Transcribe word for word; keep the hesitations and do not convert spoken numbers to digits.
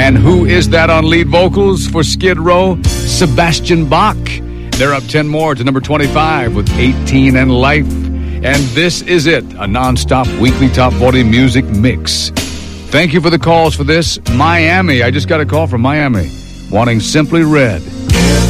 And who is that on lead vocals for Skid Row? Sebastian Bach. They're up ten more to number twenty-five with eighteen and Life. And this is it, a non-stop weekly top forty music mix. Thank you for the calls for this. Miami, I just got a call from Miami wanting Simply Red.